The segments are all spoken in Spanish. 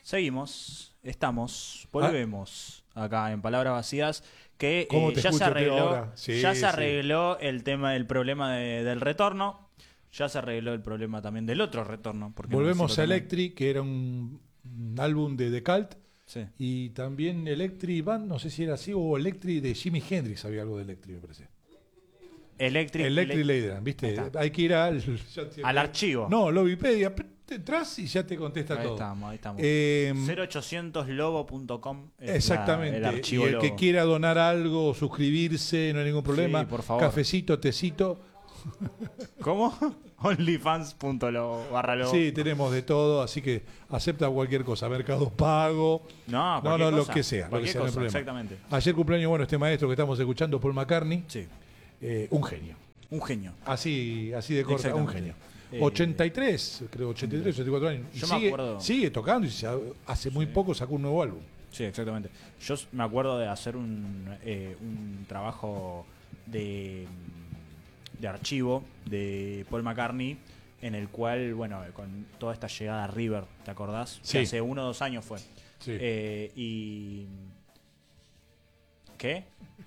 Volvemos acá en Palabras Vacías, que ¿Cómo te ya se escucho, tío, arregló, ahora? Sí, ya se sí. arregló el tema del problema del retorno, ya se arregló el problema también del otro retorno. ¿Por qué no Volvemos decirlo a también? Electric, que era un álbum de The Cult, Sí. y también Electric Band, no sé si era así, o Electric de Jimi Hendrix, había algo de Electric, me parece. Electric Ladyland, ¿viste? Ahí está. Hay que ir Al archivo. No, Lovipedia, te entras y ya te contesta Ahí todo. estamos, ahí estamos. 0800lobo.com es Exactamente. el archivo Y el que Lobo. quiera donar algo, suscribirse, no hay ningún problema. Sí, por favor. Cafecito, tecito. ¿Cómo? onlyfans.lo/lobo. Sí, tenemos de todo, así que acepta cualquier cosa. Mercado Pago. No, cualquier lo cosa. que sea. Lo que Cualquier sea, no hay cosa, problema. exactamente. Ayer cumpleaños, bueno, este maestro que estamos escuchando, Paul McCartney. Sí, Un genio. un genio. Así de corta, un Exactamente. genio. 83, creo, 83, 84 años. Y Yo me acuerdo. sigue tocando y hace muy poco sacó un nuevo álbum. Sí, exactamente. Yo me acuerdo de hacer un trabajo de archivo de Paul McCartney, en el cual, bueno, con toda esta llegada a River, ¿te acordás? Sí. Que hace 1 o 2 años fue. Sí. Y... ¿Qué?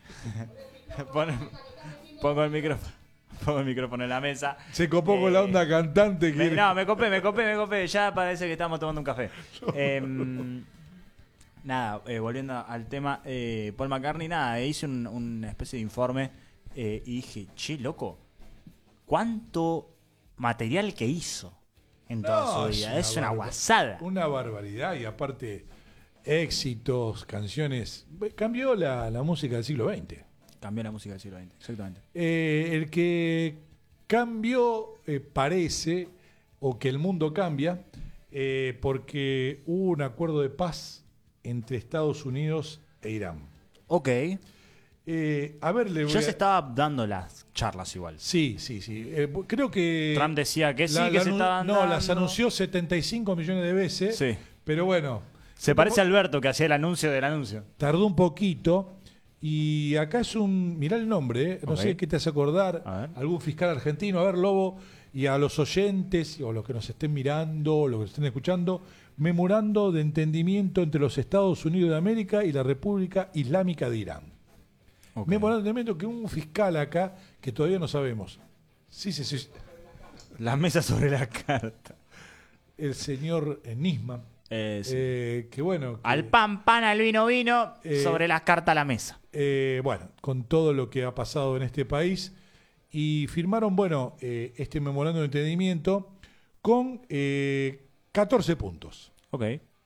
Pongo el micrófono. Pongo el micrófono en la mesa. Se copó con la onda cantante. Me copé. Ya parece que estamos tomando un café. Nada, volviendo al tema, Paul McCartney, nada, hice una especie de informe y dije, che, loco, ¿cuánto material que hizo en toda su vida? Es una guasada. Una barbaridad, y aparte éxitos, canciones. Cambió la música del siglo XX. Cambió la música del siglo XX, exactamente. El que cambió parece, o que el mundo cambia, porque hubo un acuerdo de paz entre Estados Unidos e Irán. Ok. A ver, le voy Ya a... se estaba dando las charlas igual. Sí. Creo que... Trump decía que sí, que se estaban No, dando. las anunció 75 millones de veces. Sí. Pero bueno. Se parece a Alberto, que hacía el anuncio del anuncio. Tardó un poquito. Y acá es mirá el nombre, no sé qué te hace acordar. A ver. Algún fiscal argentino. A ver, Lobo, y a los oyentes, o los que nos estén mirando, o los que nos estén escuchando, memorando de entendimiento entre los Estados Unidos de América y la República Islámica de Irán. Okay. Memorando de entendimiento que un fiscal acá, que todavía no sabemos. Sí. Las mesas sobre la carta. El señor Nisman. Sí. Que bueno. Al pan, al vino, sobre las cartas a la mesa. Bueno, con todo lo que ha pasado en este país, y firmaron, bueno, este memorando de entendimiento con 14 puntos. Ok.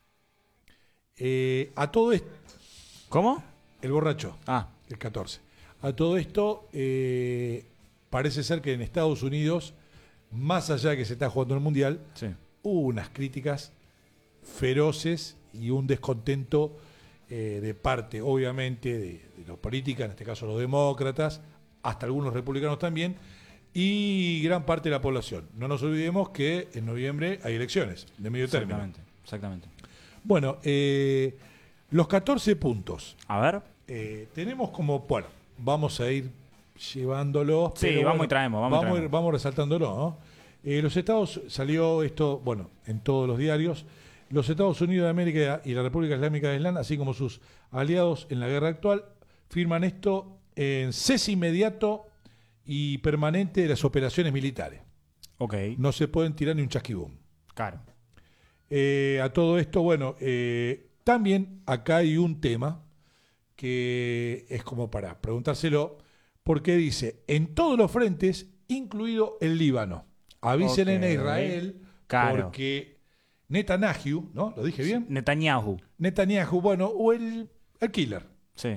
A todo esto, ¿Cómo? el borracho, Ah, el 14. A todo esto, parece ser que en Estados Unidos, más allá de que se está jugando el Mundial, sí. hubo unas críticas feroces y un descontento de parte, obviamente, de los políticos, en este caso los demócratas, hasta algunos republicanos también, y gran parte de la población. No nos olvidemos que en noviembre hay elecciones de medio término. Exactamente. Bueno, los 14 puntos. A ver. Tenemos como, bueno, vamos a ir llevándolo. Sí, pero vamos bueno, y traemos. Vamos resaltándolo, ¿no? Los Estados, salió esto, bueno, en todos los diarios, los Estados Unidos de América y la República Islámica de Irán, así como sus aliados en la guerra actual, firman esto en cese inmediato y permanente de las operaciones militares. Ok. No se pueden tirar ni un chasquibum. Claro. A todo esto, bueno, también acá hay un tema que es como para preguntárselo, porque dice, en todos los frentes, incluido el Líbano. Avísenle a Israel, claro. porque Netanyahu, ¿no? ¿Lo dije bien? Netanyahu, bueno, o el killer. sí.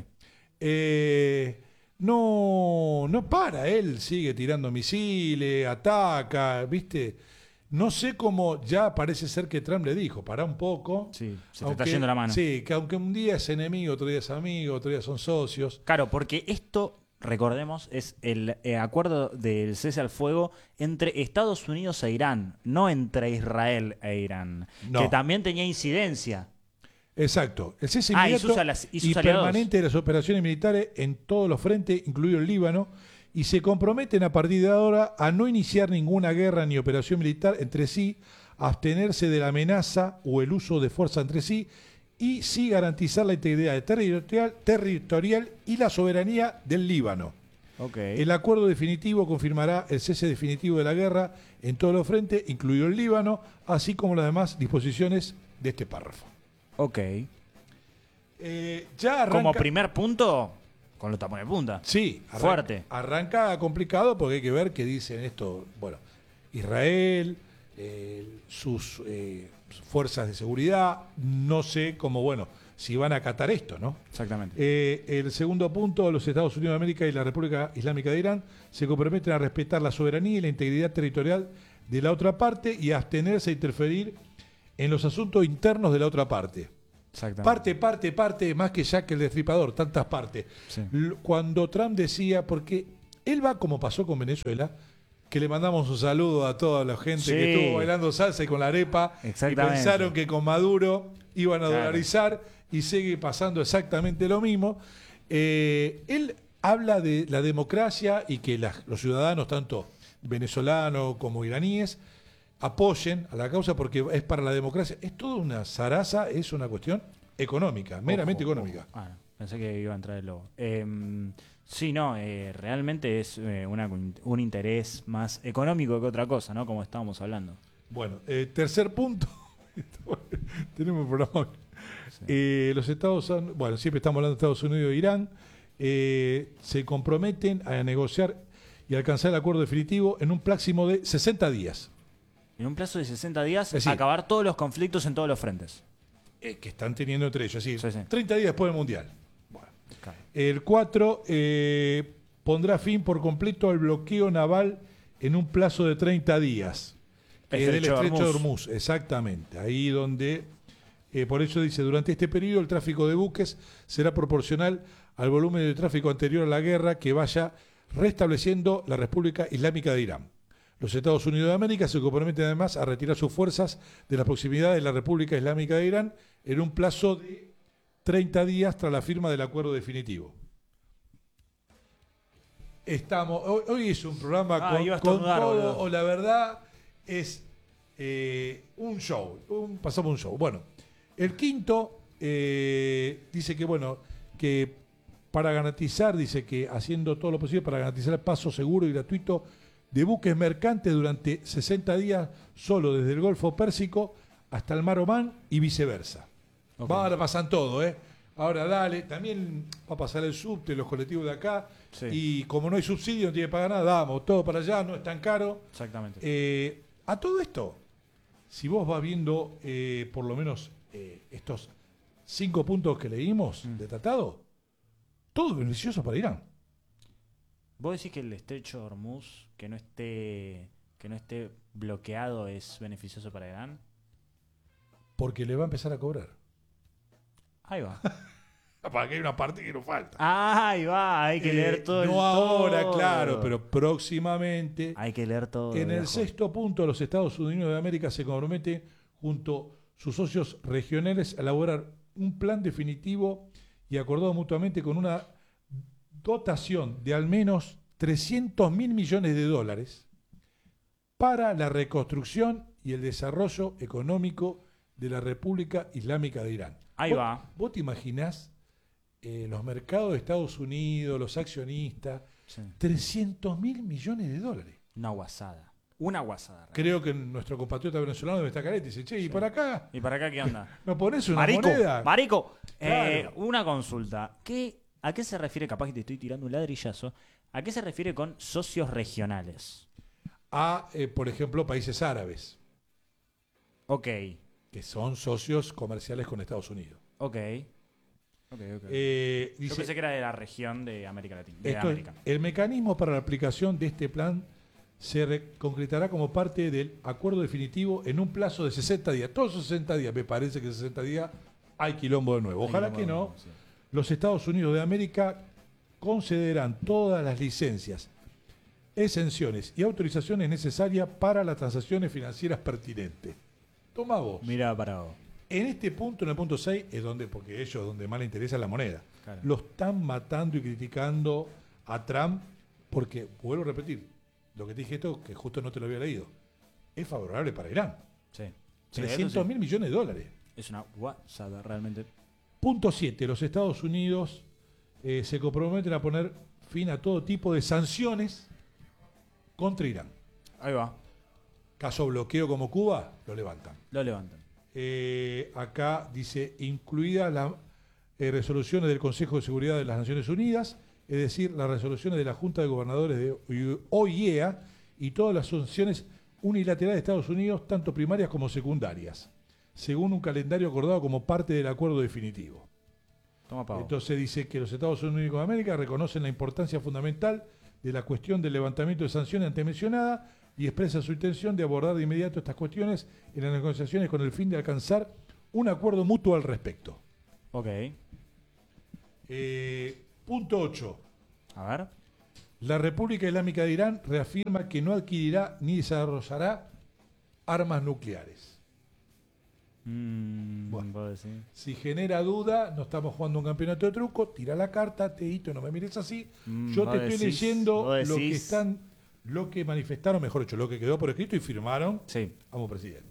No para, él sigue tirando misiles, ataca, ¿viste? No sé cómo, ya parece ser que Trump le dijo, pará un poco. Sí, se te está yendo la mano. Sí, que aunque un día es enemigo, otro día es amigo, otro día son socios. Claro, porque esto, recordemos, es el acuerdo del cese al fuego entre Estados Unidos e Irán, no entre Israel e Irán, No. que también tenía incidencia. Exacto. El cese Y inmediato sus y aliados. permanente de las operaciones militares en todos los frentes, incluido el Líbano, y se comprometen a partir de ahora a no iniciar ninguna guerra ni operación militar entre sí abstenerse de la amenaza o el uso de fuerza entre sí, y sí garantizar la integridad territorial y la soberanía del Líbano. Okay. El acuerdo definitivo confirmará el cese definitivo de la guerra en todos los frentes, incluido el Líbano, así como las demás disposiciones de este párrafo. Ok. Ya arranca, Como primer punto, con los tapones de punta. sí, Fuerte. Arranca complicado porque hay que ver qué dicen esto. Bueno, Israel, sus fuerzas de seguridad, no sé cómo, bueno, si van a acatar esto, ¿no? Exactamente. El segundo punto, los Estados Unidos de América y la República Islámica de Irán se comprometen a respetar la soberanía y la integridad territorial de la otra parte y a abstenerse a interferir en los asuntos internos de la otra parte. Exactamente. Parte, más que Jack el Destripador, tantas partes. Sí. Cuando Trump decía, porque él va como pasó con Venezuela, que le mandamos un saludo a toda la gente Sí. que estuvo bailando salsa y con la arepa, y Exactamente. pensaron que con Maduro iban a Claro. dolarizar, y sigue pasando exactamente lo mismo. Él habla de la democracia y que los ciudadanos, tanto venezolanos como iraníes, apoyen a la causa porque es para la democracia. Es toda una zaraza, es una cuestión económica, meramente Ojo, económica. ojo. Ah, no, pensé que iba a entrar el lobo. Sí, no, realmente es un interés más económico que otra cosa, ¿no? Como estábamos hablando. Bueno, tercer punto. Tenemos un programa. Sí. Los Estados Unidos, bueno, siempre estamos hablando de Estados Unidos e Irán, se comprometen a negociar y alcanzar el acuerdo definitivo en un máximo de 60 días. En un plazo de 60 días, Es decir, acabar todos los conflictos en todos los frentes. Que están teniendo entre ellos, así, Sí, sí. 30 días después del Mundial. Bueno. Claro. El 4 pondrá fin por completo al bloqueo naval en un plazo de 30 días. Que es del Estrecho de Hormuz, exactamente. Ahí donde, por eso dice, durante este periodo el tráfico de buques será proporcional al volumen de tráfico anterior a la guerra que vaya restableciendo la República Islámica de Irán. Los Estados Unidos de América se comprometen además a retirar sus fuerzas de la proximidad de la República Islámica de Irán en un plazo de 30 días tras la firma del acuerdo definitivo. Hoy es un programa con todo, o la verdad es un show, pasamos un show. Bueno, el quinto dice que, bueno, que para garantizar, dice que haciendo todo lo posible para garantizar el paso seguro y gratuito de buques mercantes durante 60 días solo desde el Golfo Pérsico hasta el Mar Omán y viceversa. Okay. Ahora pasan todo, ¿eh? Ahora dale, también va a pasar el subte, los colectivos de acá, Sí. y como no hay subsidio, no tiene que pagar nada, damos todo para allá, no es tan caro. Exactamente. A todo esto, si vos vas viendo por lo menos estos 5 puntos que leímos de tratado, todo es beneficioso para Irán. ¿Vos decís que el estrecho de Hormuz, que no esté bloqueado, es beneficioso para Irán? Porque le va a empezar a cobrar. Ahí va. Para que hay una parte que no falta. Ahí va, hay que leer todo. No ahora, claro, pero próximamente. Hay que leer todo. En el viejo. sexto punto, los Estados Unidos de América se comprometen junto a sus socios regionales a elaborar un plan definitivo y acordado mutuamente con una dotación de al menos 300.000 millones de dólares para la reconstrucción y el desarrollo económico de la República Islámica de Irán. Ahí va. ¿Vos te imaginás los mercados de Estados Unidos, los accionistas, Sí. 300.000 millones de dólares? Una guasada. Una guasada. Creo que nuestro compatriota venezolano debe estar carete y dice, che, ¿y para acá? ¿Y para acá qué onda? ¿No pones una Marico, moneda? marico. Claro. Una consulta. ¿A qué se refiere? Capaz que te estoy tirando un ladrillazo. ¿A qué se refiere con socios regionales? A, por ejemplo, países árabes, Ok. que son socios comerciales con Estados Unidos. Ok. Yo Dice, pensé que era de la región de América Latina. De esto, América. el mecanismo para la aplicación de este plan se concretará como parte del acuerdo definitivo en un plazo de 60 días. Todos esos 60 días, me parece que 60 días hay quilombo de nuevo. Ojalá que no. Sí. Los Estados Unidos de América concederán todas las licencias, exenciones y autorizaciones necesarias para las transacciones financieras pertinentes. Toma vos. Mira para vos. En este punto, en el punto 6, es donde, porque ellos donde más les interesa la moneda. Claro. Lo están matando y criticando a Trump porque, vuelvo a repetir, lo que te dije esto, que justo no te lo había leído, es favorable para Irán. Sí. 300.000 millones de dólares. Es una guasada realmente. Punto 7. Los Estados Unidos se comprometen a poner fin a todo tipo de sanciones contra Irán. Ahí va. Caso bloqueo como Cuba, lo levantan. Lo levantan. Acá dice, incluidas las resoluciones del Consejo de Seguridad de las Naciones Unidas, es decir, las resoluciones de la Junta de Gobernadores de OIEA y todas las sanciones unilaterales de Estados Unidos, tanto primarias como secundarias, según un calendario acordado como parte del acuerdo definitivo. Toma pavo. Entonces dice que los Estados Unidos de América reconocen la importancia fundamental de la cuestión del levantamiento de sanciones antes mencionada y expresa su intención de abordar de inmediato estas cuestiones en las negociaciones con el fin de alcanzar un acuerdo mutuo al respecto. Ok. Punto 8. A ver. La República Islámica de Irán reafirma que no adquirirá ni desarrollará armas nucleares. Bueno, vos decís. si genera duda, no estamos jugando un campeonato de truco, tira la carta, Teito, no me mires así. Yo te estoy leyendo lo que manifestaron, mejor dicho, lo que quedó por escrito y firmaron. Sí. Amo presidente.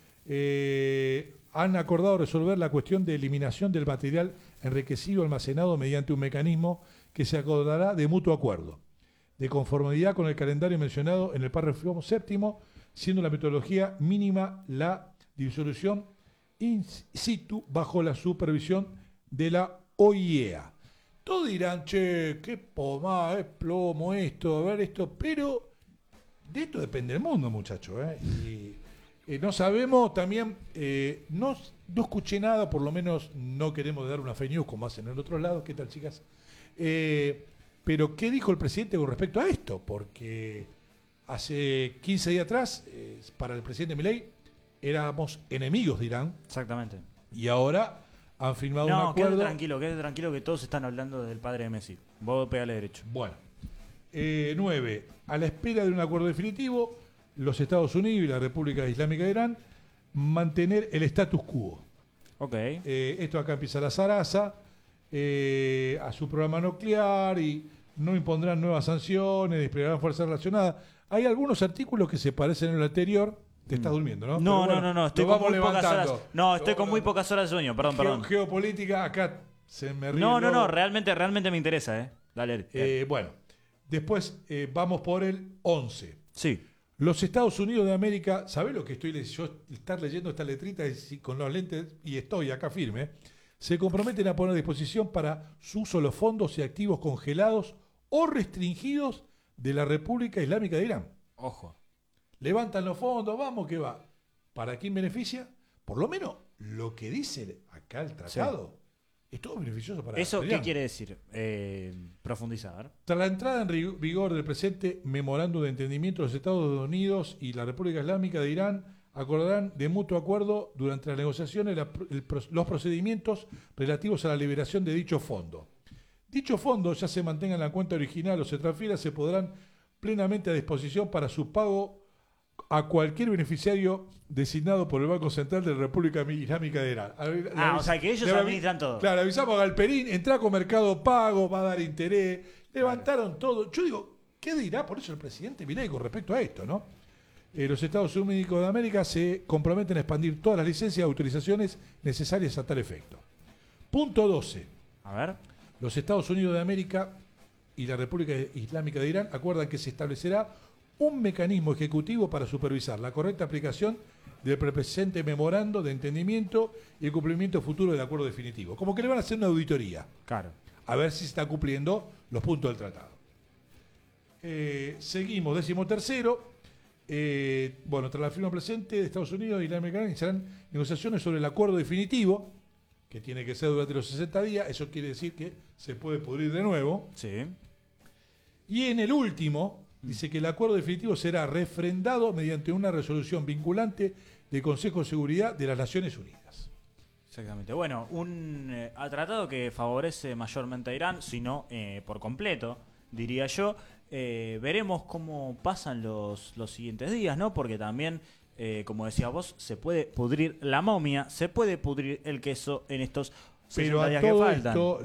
Han acordado resolver la cuestión de eliminación del material enriquecido almacenado mediante un mecanismo que se acordará de mutuo acuerdo, de conformidad con el calendario mencionado en el párrafo 7º, siendo la metodología mínima la disolución in situ bajo la supervisión de la OIEA. Todos dirán, che, qué pomada, es plomo esto, a ver esto, pero de esto depende el mundo, muchachos. Y no sabemos también, no escuché nada, por lo menos no queremos dar una fake news como hacen en el otro lado. ¿Qué tal, chicas? Pero ¿qué dijo el presidente con respecto a esto? Porque hace 15 días atrás, para el presidente Milei, éramos enemigos de Irán. Exactamente. Y ahora han firmado un acuerdo. Quédate tranquilo que todos están hablando del padre de Messi. Vos pegale derecho. Bueno. 9. A la espera de un acuerdo definitivo, los Estados Unidos y la República Islámica de Irán mantener el status quo. Ok. Esto acá empieza la zaraza a su programa nuclear y no impondrán nuevas sanciones, desplegarán fuerzas relacionadas. Hay algunos artículos que se parecen en el anterior. Te estás durmiendo, ¿no? No. Estoy con muy pocas horas. No, estoy con muy pocas horas de sueño. Perdón. Geopolítica, acá se me ríe. No. Realmente me interesa, Dale. Bueno, después vamos por el 11. Sí. Los Estados Unidos de América, ¿sabés lo que estoy leyendo? Yo estar leyendo esta letrita con los lentes y estoy acá firme. Se comprometen a poner a disposición para su uso los fondos y activos congelados o restringidos de la República Islámica de Irán. Ojo. Levantan los fondos, vamos que va. ¿Para quién beneficia? Por lo menos lo que dice acá el tratado. Sí. Es todo beneficioso para ¿Eso Irán. qué quiere decir? Profundizar. Tras la entrada en vigor del presente memorándum de entendimiento, los Estados Unidos y la República Islámica de Irán acordarán de mutuo acuerdo durante las negociaciones los procedimientos relativos a la liberación de dicho fondo. Dicho fondo, ya se mantenga en la cuenta original o se transfiera, se podrán plenamente a disposición para su pago a cualquier beneficiario designado por el Banco Central de la República Islámica de Irán. O sea que ellos administran todo. Claro, avisamos a Galperín, entra con Mercado Pago, va a dar interés, levantaron todo. Yo digo, ¿qué dirá por eso el presidente Milei con respecto a esto, no? Los Estados Unidos de América se comprometen a expandir todas las licencias y autorizaciones necesarias a tal efecto. Punto 12. A ver. Los Estados Unidos de América y la República Islámica de Irán acuerdan que se establecerá un mecanismo ejecutivo para supervisar la correcta aplicación del presente memorando de entendimiento y el cumplimiento futuro del acuerdo definitivo. Como que le van a hacer una auditoría. Claro. A ver si se está cumpliendo los puntos del tratado. Seguimos, 13º. Tras la firma presente de Estados Unidos y la América iniciarán negociaciones sobre el acuerdo definitivo, que tiene que ser durante los 60 días. Eso quiere decir que se puede pudrir de nuevo. Sí. Y en el último, dice que el acuerdo definitivo será refrendado mediante una resolución vinculante del Consejo de Seguridad de las Naciones Unidas. Exactamente. Bueno, un tratado que favorece mayormente a Irán, si no por completo, diría yo. Veremos cómo pasan los siguientes días, ¿no? Porque también, como decías vos, se puede pudrir la momia, se puede pudrir el queso en estos 60 días que faltan. Esto,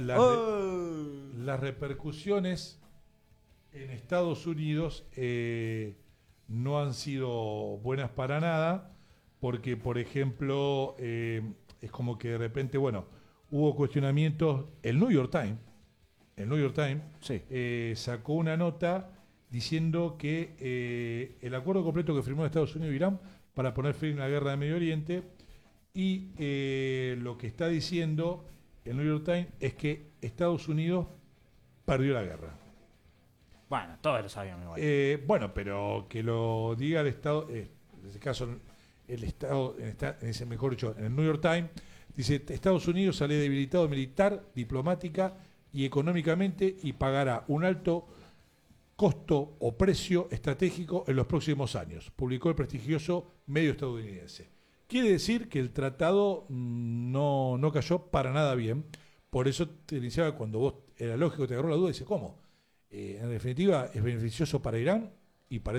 las repercusiones en Estados Unidos no han sido buenas para nada, porque, por ejemplo, es como que de repente, bueno, hubo cuestionamientos. El New York Times Sí. sacó una nota diciendo que el acuerdo completo que firmó Estados Unidos e Irán para poner fin a la guerra de Medio Oriente, y lo que está diciendo el New York Times es que Estados Unidos perdió la guerra. Bueno, todos lo sabíamos igual. Bueno, pero que lo diga el Estado, en ese caso el Estado, en ese, mejor dicho, en el New York Times, dice: Estados Unidos sale debilitado militar, diplomática y económicamente, y pagará un alto costo o precio estratégico en los próximos años, publicó el prestigioso medio estadounidense. Quiere decir que el tratado no cayó para nada bien. Por eso te iniciaba, cuando vos, era lógico, te agarró la duda, dice, ¿cómo? En definitiva, es beneficioso para Irán y para